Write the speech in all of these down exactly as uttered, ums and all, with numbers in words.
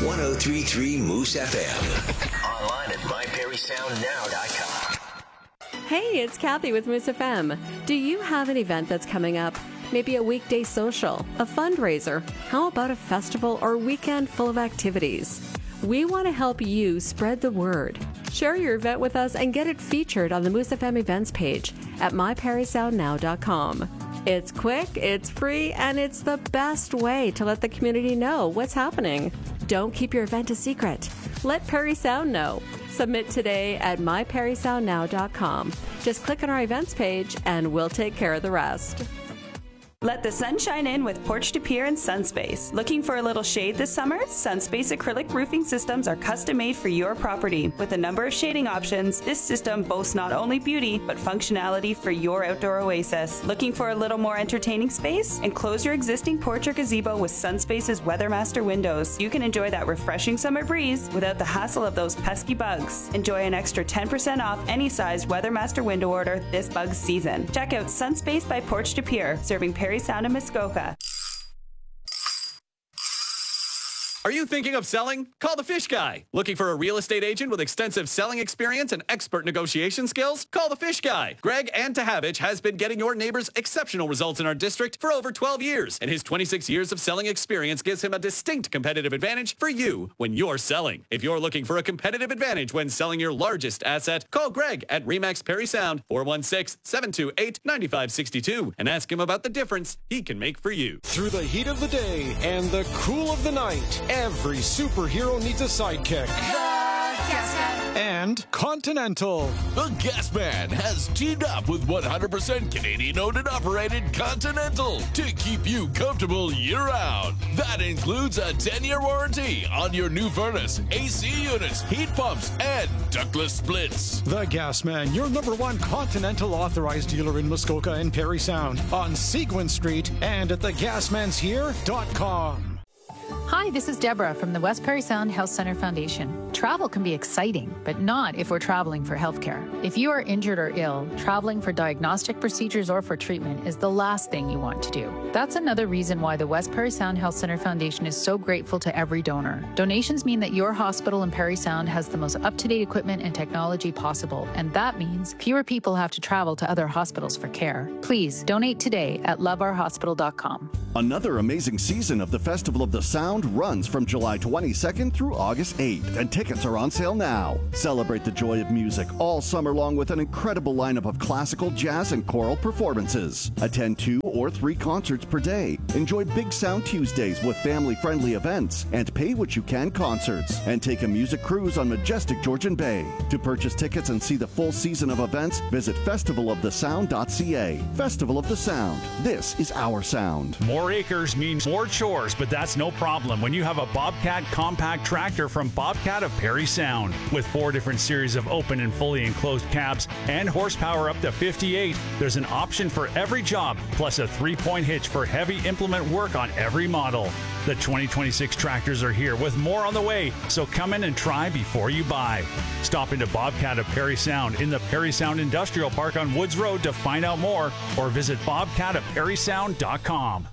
one oh three point three Moose F M. Online at my perry sound now dot com. Hey, it's Kathy with Moose F M. Do you have an event that's coming up? Maybe a weekday social, a fundraiser. How about a festival or weekend full of activities? We want to help you spread the word. Share your event with us and get it featured on the Moose F M events page at my perry sound now dot com. It's quick, it's free, and it's the best way to let the community know what's happening. Don't keep your event a secret. Let Perry Sound know. Submit today at my perry sound now dot com. Just click on our events page and we'll take care of the rest. Let the sun shine in with Porch to Pier and Sunspace. Looking for a little shade this summer? Sunspace acrylic roofing systems are custom made for your property. With a number of shading options, this system boasts not only beauty, but functionality for your outdoor oasis. Looking for a little more entertaining space? Enclose your existing porch or gazebo with Sunspace's Weathermaster windows. You can enjoy that refreshing summer breeze without the hassle of those pesky bugs. Enjoy an extra ten percent off any size Weathermaster window order this bug season. Check out Sunspace by Porch to Pier, serving Perry Sound in Muskoka. Are you thinking of selling? Call the Fish Guy. Looking for a real estate agent with extensive selling experience and expert negotiation skills? Call the Fish Guy. Greg Antahavich has been getting your neighbors exceptional results in our district for over twelve years, and his twenty-six years of selling experience gives him a distinct competitive advantage for you when you're selling. If you're looking for a competitive advantage when selling your largest asset, call Greg at Remax Perry Sound, four one six, seven two eight, nine five six two, and ask him about the difference he can make for you. Through the heat of the day and the cool of the night, every superhero needs a sidekick. And Continental. The Gasman has teamed up with one hundred percent Canadian owned and operated Continental to keep you comfortable year-round. That includes a ten-year warranty on your new furnace, A C units, heat pumps, and ductless splits. The Gasman, your number one Continental authorized dealer in Muskoka and Perry Sound on Seguin Street and at the gas mans here dot com. Hi, this is Deborah from the West Perry Sound Health Center Foundation. Travel can be exciting, but not if we're traveling for healthcare. If you are injured or ill, traveling for diagnostic procedures or for treatment is the last thing you want to do. That's another reason why the West Perry Sound Health Center Foundation is so grateful to every donor. Donations mean that your hospital in Perry Sound has the most up-to-date equipment and technology possible, and that means fewer people have to travel to other hospitals for care. Please donate today at love our hospital dot com. Another amazing season of the Festival of the Sound runs from July twenty-second through August eighth, and tickets are on sale now. Celebrate the joy of music all summer long with an incredible lineup of classical, jazz, and choral performances. Attend two or three concerts per day. Enjoy Big Sound Tuesdays with family-friendly events and pay-what-you-can concerts. And take a music cruise on majestic Georgian Bay. To purchase tickets and see the full season of events, visit festival of the sound dot c a. Festival of the Sound. This is our sound. More acres means more chores, but that's no problem when you have a Bobcat compact tractor from Bobcat of Perry Sound. With four different series of open and fully enclosed cabs and horsepower up to fifty-eight, there's an option for every job, plus a three-point hitch for heavy implement work on every model. The twenty twenty-six tractors are here with more on the way, so come in and try before you buy. Stop into Bobcat of Perry Sound in the Perry Sound Industrial Park on Woods Road to find out more, or visit bobcat of perry sound dot com.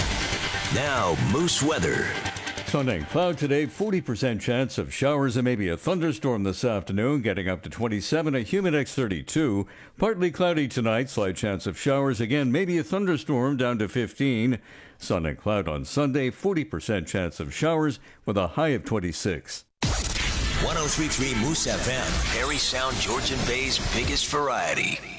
Now, Moose weather. Sunday, cloud today, forty percent chance of showers and maybe a thunderstorm this afternoon, getting up to twenty-seven, a humid X thirty-two. Partly cloudy tonight, slight chance of showers, again, maybe a thunderstorm down to fifteen. Sun and cloud on Sunday, forty percent chance of showers with a high of twenty-six. one oh three point three Moose F M, Perry Sound, Georgian Bay's biggest variety.